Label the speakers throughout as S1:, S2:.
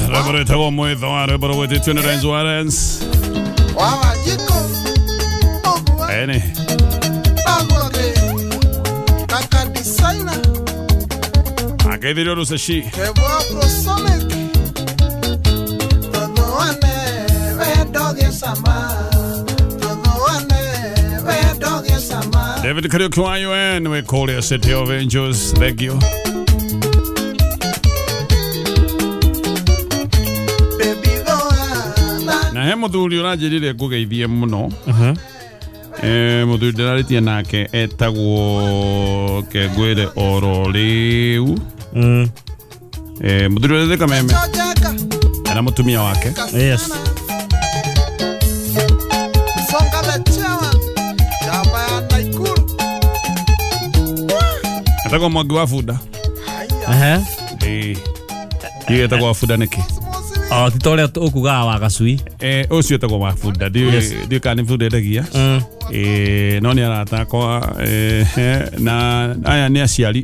S1: Rebero itago mwitho rebero wete tune Renzo Arens.
S2: Wawa jiko.
S1: Ene.
S2: Agwage. Kaka designer.
S1: Akedirio rusashi.
S2: Kebwa prosonic. Todo ane vedoge sama. Todo ane vedoge sama.
S1: David Kariuki wa UN we call it City of Angels. Thank you. Na he muthuri uranjirire ngugeithie muno. Muthuri ndararitie nake etagwo Kengwire oro riu. Muthuri ule kameme. Ana mutumia wake.
S3: Yes.
S2: Songa lechewa. Jamba ya Naikuru.
S1: Etagwo Mwangi wa Bunda. Yeye etagwo wa Bunda niki.
S3: Titore ukuga wa Gacui.
S1: Ucio etagwo wa Bunda. Ndi kani Bunda endagia. No ni aratakwa na aya ni aciari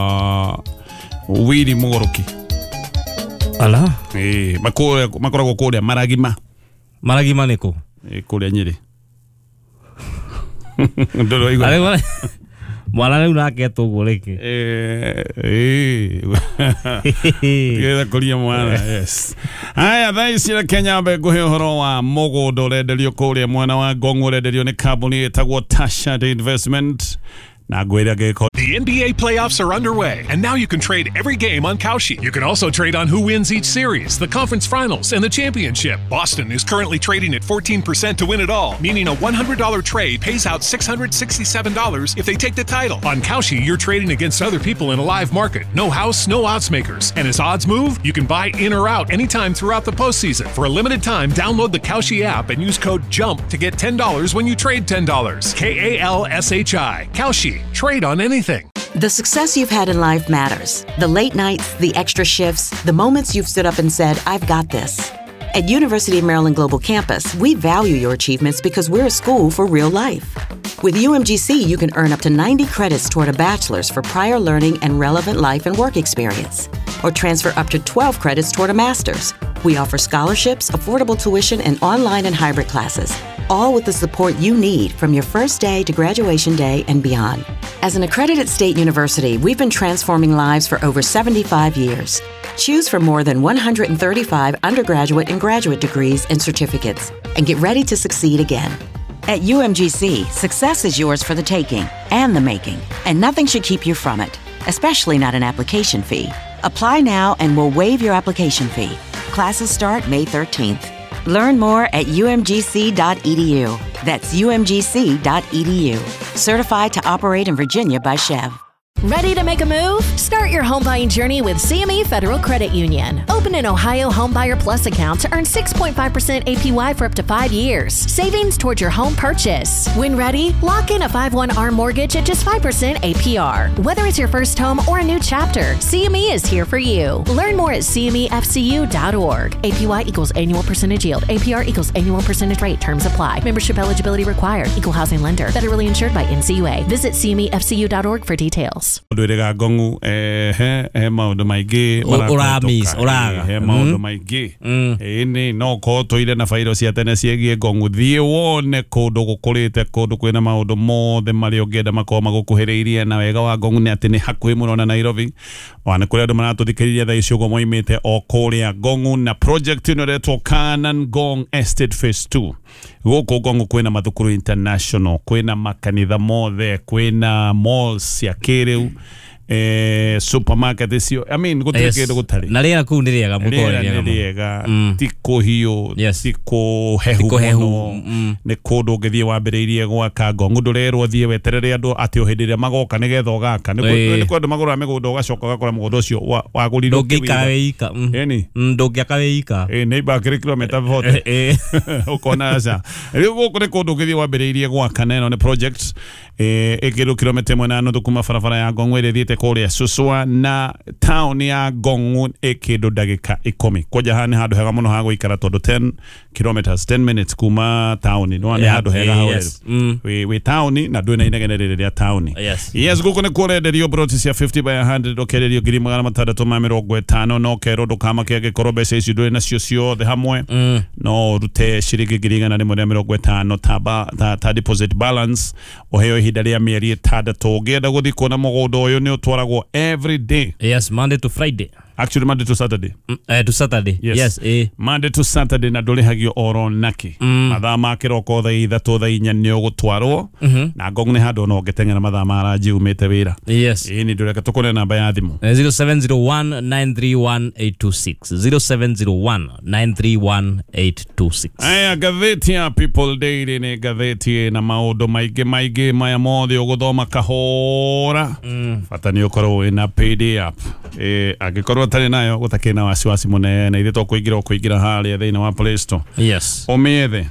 S1: Wili Mugoroki.
S3: Ala.
S1: Makoragwo kuria Maragima.
S3: Maragima niko.
S1: Kuria Nyeri. Ndoro igwa.
S3: Ale mwana leo nake tugureke.
S1: Tiga kuria mwana. Yes. Aya thaicira Kenya nguhe horo wa mugundo renderio kuria mwana wa Ngong renderio ni kambuni etagwo Tasha Investment.
S4: The NBA playoffs are underway, and now you can trade every game on Kalshi. You can also trade on who wins each series, the conference finals, and the championship. Boston is currently trading at 14% to win it all, meaning a $100 trade pays out $667 if they take the title. On Kalshi, you're trading against other people in a live market. No house, no odds makers. And as odds move, you can buy in or out anytime throughout the postseason. For a limited time, download the Kalshi app and use code JUMP to get $10 when you trade $10. KALSHI. Kalshi. Trade on anything.
S5: The success you've had in life matters. The late nights, the extra shifts, the moments you've stood up and said, I've got this. At University of Maryland Global Campus, we value your achievements because we're a school for real life. With UMGC, you can earn up to 90 credits toward a bachelor's for prior learning and relevant life and work experience, or transfer up to 12 credits toward a master's. We offer scholarships, affordable tuition, and online and hybrid classes, all with the support you need from your first day to graduation day and beyond. As an accredited state university, we've been transforming lives for over 75 years. Choose from more than 135 undergraduate and graduate degrees and certificates, and get ready to succeed again. At UMGC, success is yours for the taking and the making, and nothing should keep you from it, especially not an application fee. Apply now and we'll waive your application fee. Classes start May 13th. Learn more at umgc.edu. That's umgc.edu. Certified to operate in Virginia by Chev.
S6: Ready to make a move? Start your home buying journey with CME Federal Credit Union. Open an Ohio Homebuyer Plus account to earn 6.5% APY for up to 5 years. Savings towards your home purchase. When ready, lock in a 5/1 mortgage at just 5% APR. Whether it's your first home or a new chapter, CME is here for you. Learn more at CMEFCU.org. APY equals annual percentage yield. APR equals annual percentage rate. Terms apply. Membership eligibility required. Equal housing lender. Federally insured by NCUA. Visit CMEFCU.org for details.
S1: Ndwirega Ngongu he maundu maingi he maundu maingi ini no ko toire na fairo cia tene ciegie Ngongu thie wone kundu gukurite kundu kwina maundu mothe mari ungenda makoma magukuhiriirie na wega wa Ngongu ni ati ni hakuhi muno na Nairobi wana kuri andu maratuthikiriria thaa icio moimite o kuria Ngongu na project ino retwo Canaan Ngong Estate Phase 2 guku Ngongu kwina mathukuru international kwina makanitha mothe kwina malls ya kiriu supermarket icio gutirikendo gutari
S3: na rira ku ndiriega
S1: mukoriega tiko hiyo tiko hehu ne kodo ngithie wambiriirie gwaka Ngongu ndurerwo thie weterere andu ati uhindiria magoka nigetha ugaka ni kwendu magura migundo ugacoka gakora mugondo ucio waguriro
S3: ndungikaweika ndungikaweika
S1: neighbor kilometer 40 ukona aca riu guku ni kodo ngithie wambiriirie gwaka neno ne project ikiru kilomita 1.5 kuma barabara ya Ngongu irithiite kuria Suswa na town ya Ngongu ikindu ndagika 10 koja hani handu hega muno ha goikara tondu 10 kilometers 10 minutes kuma town no ane hado hega hawe we town na ndwina inegenerere ria town yes guko ne kurenderio brotisi ya 50 by 100 okererio ngiri magana matandatu ma 50 no kero ndukama kege korobeca ici ndwina cio ciothe hamwe no rute ciringi ngiri igana rimwe ria 50 ta deposit balance oheo ihinda ria mieri 6 ngenda guthi kuona mugundo uyu ni utwaragwo every day.
S3: Yes, Monday to Friday.
S1: Actually Monday to Saturday.
S3: To Saturday. Yes.
S1: Monday to Saturday na ndurihagio oro naki. Mathaa ma kiroko thaa 3 thaa 4 ni ugutwarwo na ngong ni handu no ngetengera mathaa maraji umite wira.
S3: Yes.
S1: Ni ndureka tukone namba ya thimu.
S3: 0701931826. 0701931826.
S1: Aya gatheti ya People Daily ni gatheti na maundu maige maya mothe uguthoma kahora. Fatani ukorwo na PDF. Agikorwo tari nayo gutakena wasiwasi munene ithito kuingira haria thiina wa Play Store.
S3: Yes.
S1: Omethe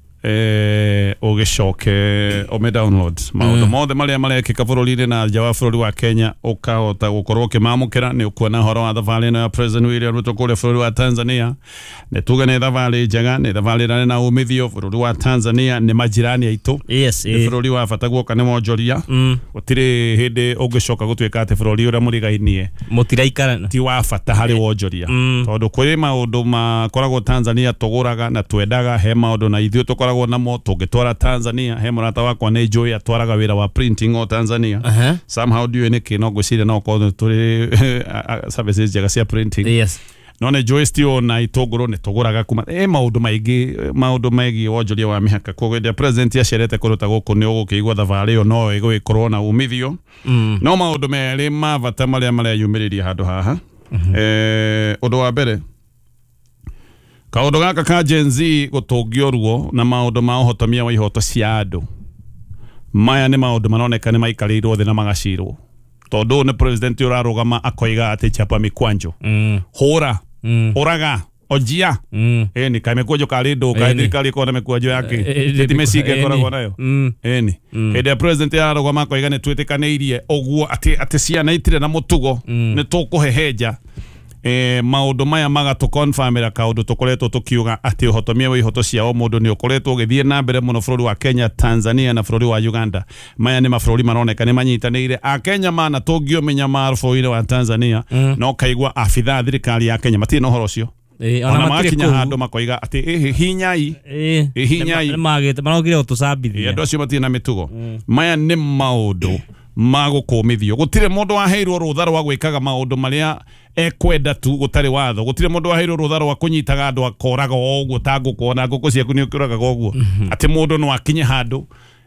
S1: ugicoke ome download maundu mothe maria marekika bururi-ini na nja wa bururi wa Kenya ukahota gukorwo ukimamukira ni ukuona horo wa thabari ino ya President William Ruto kuria bururi wa Tanzania ni tuge ni thabari njega ni thabari na umithio bururi wa Tanzania ni majirani aitu.
S3: Yes.
S1: Ni bururi wa bata guoka ni monjoria gutiri hindi ungicoka gutuika ati bururi uria murigainie
S3: mutiraikara
S1: ti wa bata hari wonjoria tondu kuri maundu makoragwo Tanzania tuguraga na twendaga he maundu na ithio tukoragwo namo tugitwara Tanzania he murata wakwa ni Joy atwaraga wira wa printing o Tanzania somehow do you niki no gwiciria no ko turi services jaga cia printing.
S3: Yes.
S1: None Joy still na itogoro ne tuguraga kuma maundu maigi wonjoria wa mihaka kugwenda president ya sherete kuruta guku ni ugukigwa thabari yo no igwikorwo na umithio no maundu meri ma bata maria yumiriria handu haha undu wa mbere kaundu gaka ka Gen Z gutungio ruo na maundu ma uhotomia wa ihoto cia andu maya ni maundu maroneka ni maikarirwo thi na magacirwo tondu ni president urarugama akoiga ati chapa mikwanjo hora oraga ojia ni kamekwajo kalindo kaithirikari kona mekwajo yake titimesige koragwo nayo hede president arugama akoiga ni twitikaneirie oguo ati ciana itire na mutugo ni tukuheheja maundu maya magatu confirmira kaundu tukoretwo tukiuga ati uhotomia wa ihoto ciao mundu ni ukoretwo githie na mbere muno bururi wa Kenya, Tanzania na bururi wa Uganda. Maya ni mabũrũri maroneka ni manyitanĩire a Kenya mana tungio menya bururi wa Tanzania no kaigwa afitha thirikari ya Kenya matire no horo cio ona makinya handu makoiga ati hinyai
S3: magite marogire utusambithia
S1: andu acio matire na mitugo. Maya ni maundu magukumithio gutire mundu waheirwo rutha rwa gwikaga maundu maria ekwenda tu gutari watho gutire mundu waheirwo rutha rwa kunyitaga andu akoraga oguo tangukuona nguku ciaku ni ukiraga oguo ati mundu no akinye handu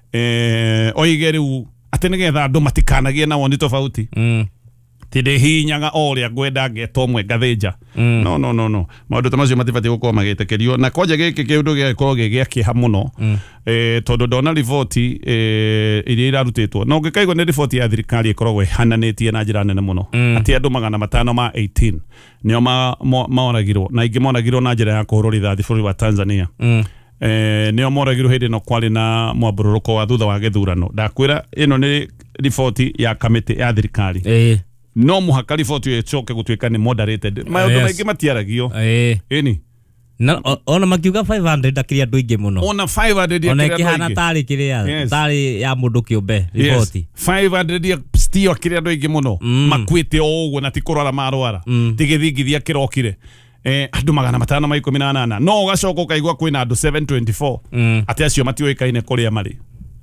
S1: oige riu ati nigetha andu matikanagie na woni tofauti tinde hinyaga oria ngwenda ngeto mwe ngathinja no maundu tamacio matibati gukorwo magitekerio na koja giki kiundu gikorwo gigiakiha muno tondu ndona report iria irarutitwo no ngikaigwo ni report ya thirikari ikoragwo ihananitie na njira nene muno ati andu 518 nio maoragirwo na ingi moragirwo na njira ya kuhurwo rithathi bururi wa Tanzania nio moragirwo hindi no kwari na mwambururuko wa thutha wa githurano. Ndakwira ino ni report ya kamiti ya thirikari no muhaka report yo icoke gutuika ni moderated maundu maingi matiaragio ini
S3: na ona makiuga 500 akiria andu ingi muno
S1: ona 500
S3: ona kihana tari kiria tari ya mundu kiumbe report
S1: 500 stio akiria andu ingi muno makwite oguo na tikurara marwara tigithingithia kirokire andu 518 no gacoka ukaigwa kwina andu 724 ati acio matiuikaine kuria mari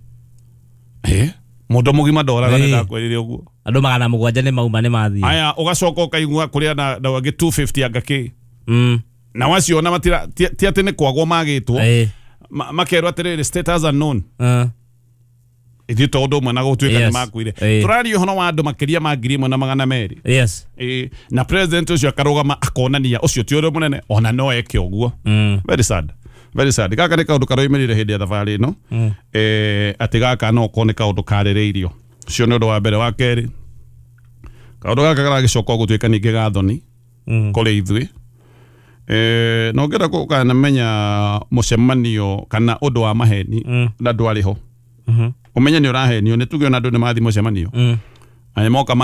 S1: mundu mugima ndoraga ndakwirire uguo
S3: andu 700 ni mauma ni mathii
S1: aya ugacoka ukaigwa kuria na wangi 250 angaki na waciona matira ti ati ni kwagwo magitwo makerwo atiriri status unknown ithi tondu mwe na gutuika ni makwire turario hono wa andu makiria ma 1,200
S3: yes
S1: na president ucio akarugama akonania ucio ti uri munene ona no eke uguo very sad gaka ni kaundu karoimirire hindi ya thabari ino ati gaka no ko ni kaundu karireirio cio ni undu wa mbere. Wa keri kaundu gaka karagicoka gutuika ningi gathoni kuri ithui no ngera kana menya mucemanio kana undu wa maheni na ndwari ho umenya ni urahenio ni tuge ona andu ni mathi mucemanio aye moka